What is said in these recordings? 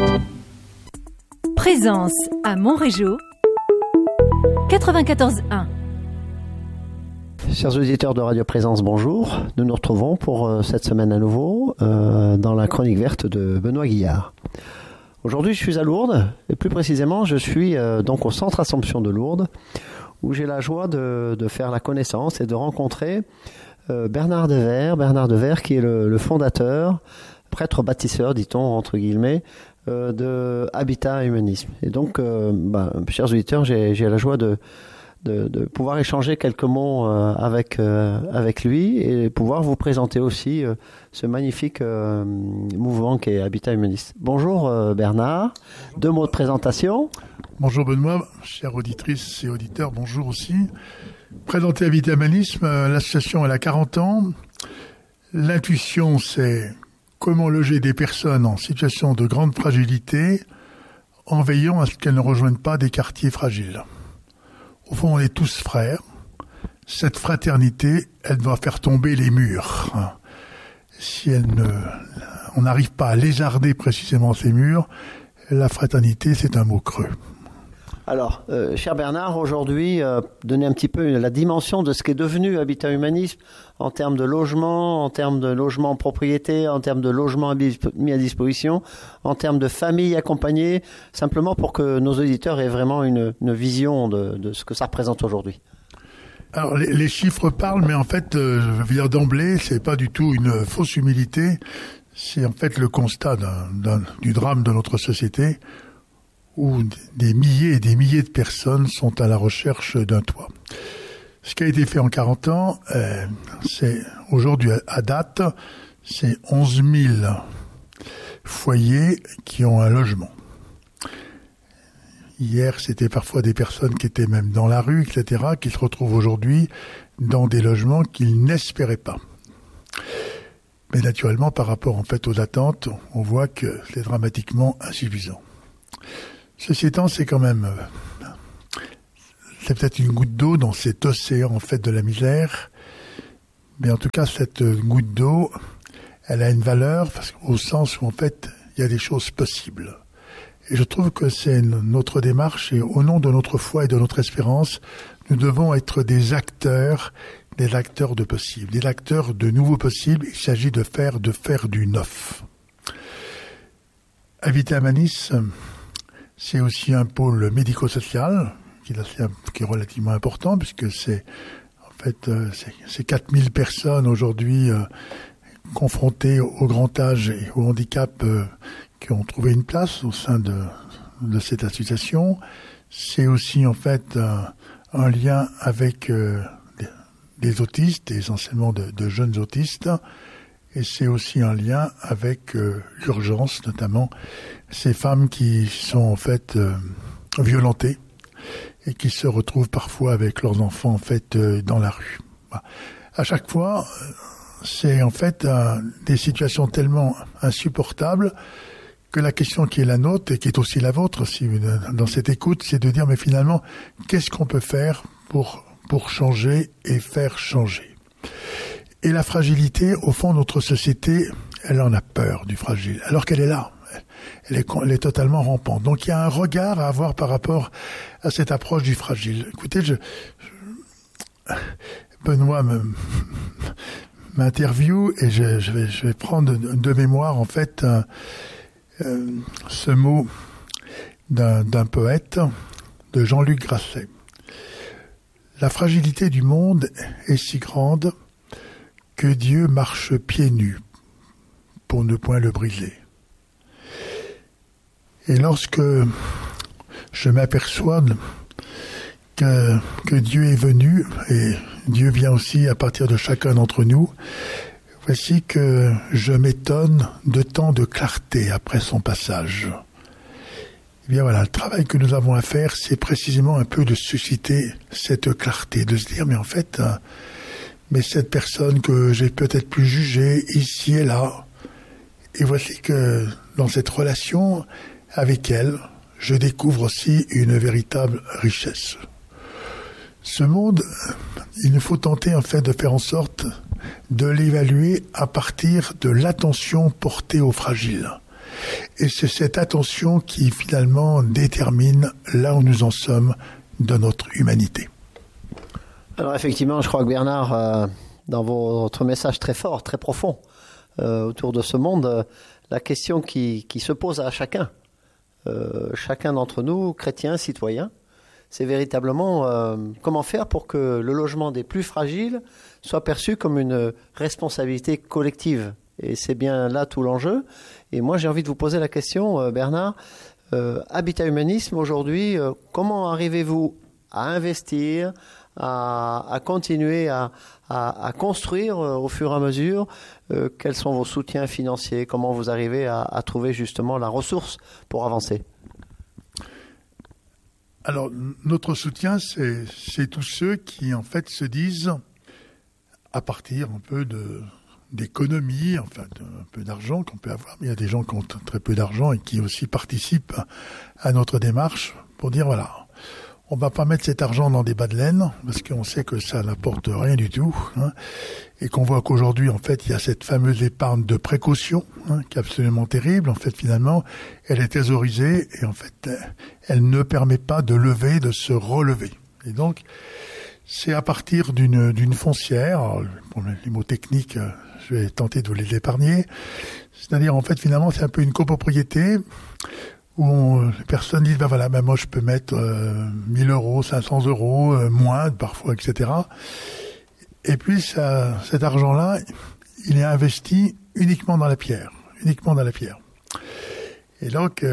Présence à Montrégeau 94.1. Chers auditeurs de Radio Présence, bonjour. Nous nous retrouvons pour cette semaine à nouveau dans la chronique verte de Benoît Guillard. Aujourd'hui, je suis à Lourdes et plus précisément, je suis donc au Centre Assomption de Lourdes où j'ai la joie de faire la connaissance et de rencontrer Bernard Devers qui est le fondateur, prêtre bâtisseur, dit-on entre guillemets, de Habitat Humanisme. Et donc, chers auditeurs, j'ai la joie de pouvoir échanger quelques mots avec lui et pouvoir vous présenter aussi ce magnifique mouvement qu'est Habitat Humaniste. Bonjour Bernard, 2 mots de présentation. Bonjour Benoît, chères auditrices et auditeurs, bonjour aussi. Présenter Habitat Humanisme, l'association elle a 40 ans. L'intuition, c'est comment loger des personnes en situation de grande fragilité en veillant à ce qu'elles ne rejoignent pas des quartiers fragiles. Au fond, on est tous frères. Cette fraternité, elle doit faire tomber les murs. Si on n'arrive pas à lézarder précisément ces murs, la fraternité, c'est un mot creux. Alors, cher Bernard, aujourd'hui, donner un petit peu la dimension de ce qu'est devenu Habitat Humanisme en termes de logement, en termes de logement en propriété, en termes de logement mis à disposition, en termes de familles accompagnées, simplement pour que nos auditeurs aient vraiment une vision de ce que ça représente aujourd'hui. Alors, les chiffres parlent, mais en fait, je veux dire d'emblée, c'est pas du tout une fausse humilité, c'est en fait le constat du drame de notre société, où des milliers et des milliers de personnes sont à la recherche d'un toit. Ce qui a été fait en 40 ans, c'est aujourd'hui à date, c'est 11 000 foyers qui ont un logement. Hier, c'était parfois des personnes qui étaient même dans la rue, etc., qui se retrouvent aujourd'hui dans des logements qu'ils n'espéraient pas. Mais naturellement, par rapport en fait aux attentes, on voit que c'est dramatiquement insuffisant. Ceci étant, c'est quand même, c'est peut-être une goutte d'eau dans cet océan en fait de la misère, mais en tout cas cette goutte d'eau, elle a une valeur au sens où en fait il y a des choses possibles. Et je trouve que c'est notre démarche et au nom de notre foi et de notre espérance, nous devons être des acteurs de possible, des acteurs de nouveaux possibles. Il s'agit de faire du neuf. Habitat Humanisme, c'est aussi un pôle médico-social qui est relativement important puisque c'est 4000 personnes aujourd'hui confrontées au grand âge et au handicap qui ont trouvé une place au sein de cette association. C'est aussi en fait un lien avec des autistes, essentiellement de jeunes autistes. Et c'est aussi un lien avec l'urgence, notamment ces femmes qui sont en fait violentées et qui se retrouvent parfois avec leurs enfants en fait dans la rue. À chaque fois, c'est en fait des situations tellement insupportables que la question qui est la nôtre et qui est aussi la vôtre aussi dans cette écoute, c'est de dire mais finalement qu'est-ce qu'on peut faire pour changer et faire changer. Et la fragilité, au fond, notre société, elle en a peur du fragile, alors qu'elle est là. Elle est totalement rampante. Donc il y a un regard à avoir par rapport à cette approche du fragile. Écoutez, Benoît m'interviewe et je vais prendre de mémoire en fait ce mot d'un poète, de Jean-Luc Grasset. La fragilité du monde est si grande que Dieu marche pieds nus pour ne point le briser. Et lorsque je m'aperçois que Dieu est venu, et Dieu vient aussi à partir de chacun d'entre nous, voici que je m'étonne de tant de clarté après son passage. Eh bien voilà, le travail que nous avons à faire, c'est précisément un peu de susciter cette clarté, de se dire, mais en fait, mais cette personne que j'ai peut-être plus jugée, ici et là, et voici que dans cette relation avec elle, je découvre aussi une véritable richesse. Ce monde, il nous faut tenter en fait de faire en sorte de l'évaluer à partir de l'attention portée aux fragiles. Et c'est cette attention qui finalement détermine là où nous en sommes dans notre humanité. Alors effectivement, je crois que Bernard, dans votre message très fort, très profond autour de ce monde, la question qui se pose à chacun d'entre nous, chrétiens, citoyens, c'est véritablement comment faire pour que le logement des plus fragiles soit perçu comme une responsabilité collective. Et c'est bien là tout l'enjeu. Et moi, j'ai envie de vous poser la question, Bernard, Habitat Humanisme, aujourd'hui, comment arrivez-vous à investir, à continuer à construire au fur et à mesure? Quels sont vos soutiens financiers? Comment vous arrivez à trouver justement la ressource pour avancer? Alors, notre soutien, c'est tous ceux qui, en fait, se disent, à partir un peu d'économie, enfin, un peu d'argent qu'on peut avoir, mais il y a des gens qui ont très peu d'argent et qui aussi participent à notre démarche pour dire, voilà, on va pas mettre cet argent dans des bas de laine, parce qu'on sait que ça n'apporte rien du tout, hein, et qu'on voit qu'aujourd'hui, en fait, il y a cette fameuse épargne de précaution, hein, qui est absolument terrible. En fait, finalement, elle est thésaurisée, et en fait, elle ne permet pas de lever, de se relever. Et donc, c'est à partir d'une foncière, alors, pour les mots techniques, je vais tenter de vous les épargner, c'est-à-dire, en fait, finalement, c'est un peu une copropriété, où les personnes disent, moi je peux mettre 1000 euros, 500 euros, moins parfois, etc. Et puis cet argent-là, il est investi uniquement dans la pierre. Et donc,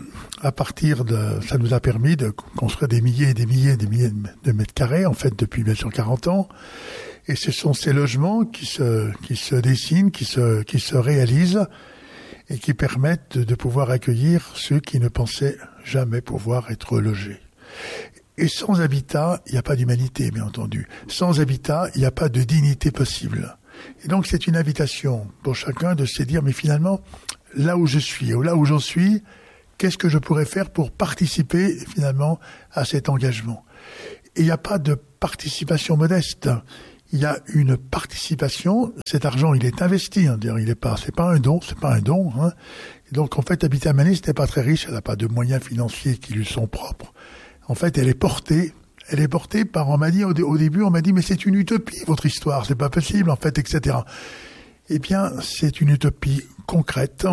à partir ça nous a permis de construire des milliers et des milliers de mètres carrés, en fait, depuis bien sûr 40 ans. Et ce sont ces logements qui se dessinent, qui se réalisent, et qui permettent de pouvoir accueillir ceux qui ne pensaient jamais pouvoir être logés. Et sans habitat, il n'y a pas d'humanité, bien entendu. Sans habitat, il n'y a pas de dignité possible. Et donc, c'est une invitation pour chacun de se dire, mais finalement, là où je suis, ou là où j'en suis, qu'est-ce que je pourrais faire pour participer, finalement, à cet engagement? Et il n'y a pas de participation modeste. Il y a une participation, cet argent, il est investi, hein, c'est pas un don, hein. Et donc, en fait, Habitat Humanisme n'est pas très riche, elle n'a pas de moyens financiers qui lui sont propres. En fait, elle est portée par, on m'a dit, au début, on m'a dit, mais c'est une utopie, votre histoire, c'est pas possible, en fait, etc. Eh bien, c'est une utopie concrète,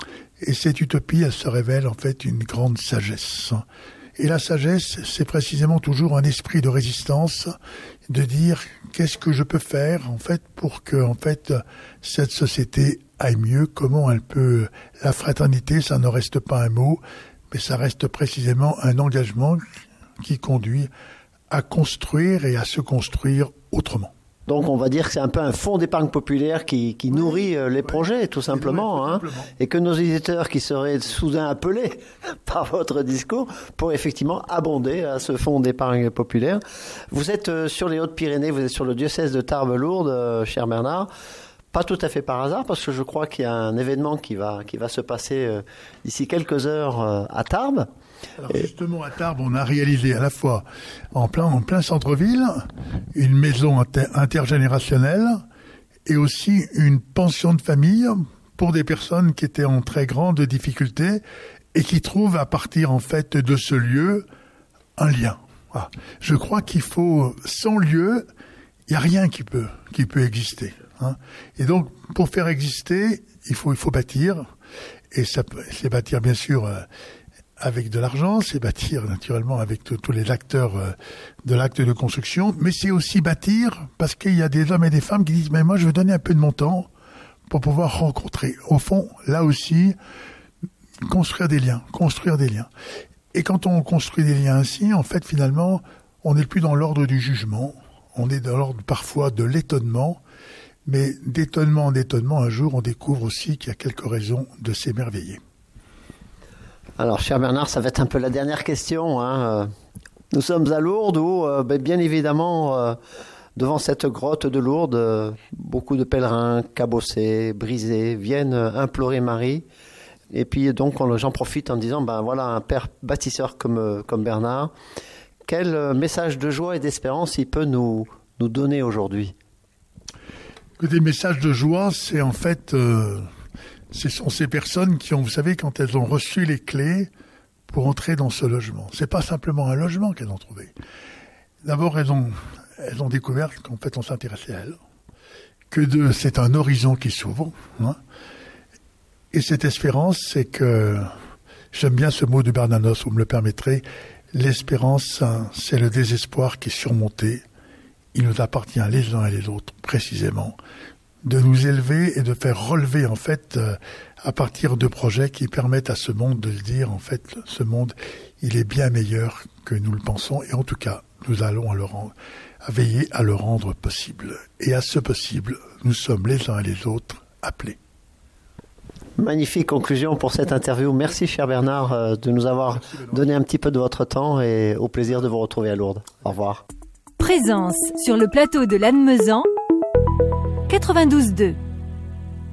et cette utopie, elle se révèle, en fait, une grande sagesse. Et la sagesse, c'est précisément toujours un esprit de résistance, de dire qu'est-ce que je peux faire en fait pour que en fait cette société aille mieux, comment elle peut. La fraternité, ça ne reste pas un mot, mais ça reste précisément un engagement qui conduit à construire et à se construire autrement. Donc on va dire que c'est un peu un fonds d'épargne populaire qui nourrit les projets, tout simplement, hein, et que nos éditeurs qui seraient soudain appelés par votre discours pour effectivement abonder à ce fonds d'épargne populaire. Vous êtes sur les Hautes-Pyrénées, vous êtes sur le diocèse de Tarbes-Lourdes, cher Bernard. Pas tout à fait par hasard, parce que je crois qu'il y a un événement qui va se passer d'ici quelques heures à Tarbes. Alors justement, à Tarbes, on a réalisé à la fois en plein centre-ville une maison intergénérationnelle et aussi une pension de famille pour des personnes qui étaient en très grande difficulté et qui trouvent à partir en fait de ce lieu un lien. Voilà. Je crois qu'il faut, sans lieu, il n'y a rien qui peut exister. Hein. Et donc, pour faire exister, il faut bâtir, et c'est bâtir bien sûr avec de l'argent, c'est bâtir naturellement avec tous les acteurs de l'acte de construction, mais c'est aussi bâtir parce qu'il y a des hommes et des femmes qui disent mais moi je veux donner un peu de mon temps pour pouvoir rencontrer. Au fond, là aussi, construire des liens. Et quand on construit des liens ainsi, en fait finalement, on n'est plus dans l'ordre du jugement, on est dans l'ordre parfois de l'étonnement, mais d'étonnement en étonnement, un jour on découvre aussi qu'il y a quelques raisons de s'émerveiller. Alors, cher Bernard, ça va être un peu la dernière question, hein. Nous sommes à Lourdes où, bien évidemment, devant cette grotte de Lourdes, beaucoup de pèlerins cabossés, brisés, viennent implorer Marie. Et puis, donc, j'en profite en disant, voilà, un père bâtisseur comme Bernard. Quel message de joie et d'espérance il peut nous donner aujourd'hui? Des messages de joie, c'est en fait Ce sont ces personnes qui ont, vous savez, quand elles ont reçu les clés pour entrer dans ce logement. C'est pas simplement un logement qu'elles ont trouvé. D'abord, elles ont découvert qu'en fait, on s'intéressait à elles. Que c'est un horizon qui s'ouvre. Hein. Et cette espérance, c'est que, j'aime bien ce mot de Bernanos, vous me le permettrez, l'espérance, c'est le désespoir qui est surmonté. Il nous appartient les uns et les autres, précisément, de nous élever et de faire relever, en fait, à partir de projets qui permettent à ce monde de se dire, en fait, ce monde, il est bien meilleur que nous le pensons. Et en tout cas, nous allons à veiller à le rendre possible. Et à ce possible, nous sommes les uns et les autres appelés. Magnifique conclusion pour cette interview. Merci, cher Bernard, de nous avoir donné un petit peu de votre temps et au plaisir de vous retrouver à Lourdes. Au revoir. Présence sur le plateau de Lannemezan 92.2.